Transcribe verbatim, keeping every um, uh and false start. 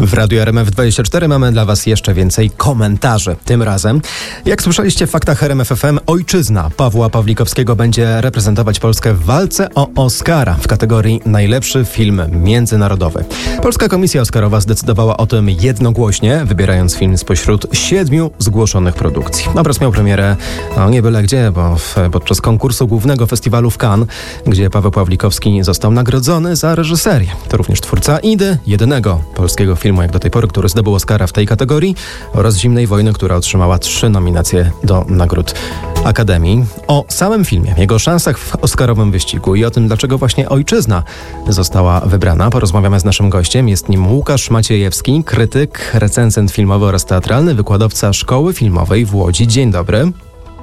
W Radiu R M F dwadzieścia cztery mamy dla Was jeszcze więcej komentarzy. Tym razem, jak słyszeliście w faktach R M F F M, ojczyzna Pawła Pawlikowskiego będzie reprezentować Polskę w walce o Oscara w kategorii najlepszy film międzynarodowy. Polska Komisja Oscarowa zdecydowała o tym jednogłośnie, wybierając film spośród siedmiu zgłoszonych produkcji. Obraz miał premierę, no nie byle gdzie, bo w, podczas konkursu głównego festiwalu w Cannes, gdzie Paweł Pawlikowski został nagrodzony za reżyserię. To również twórca Idy, jedynego polskiego filmu jak do tej pory, który zdobył Oscara w tej kategorii, oraz Zimnej Wojny, która otrzymała trzy nominacje do nagród Akademii. O samym filmie, jego szansach w oscarowym wyścigu i o tym, dlaczego właśnie ojczyzna została wybrana, porozmawiamy z naszym gościem. Jest nim Łukasz Maciejewski, krytyk, recenzent filmowy oraz teatralny, wykładowca Szkoły Filmowej w Łodzi. Dzień dobry.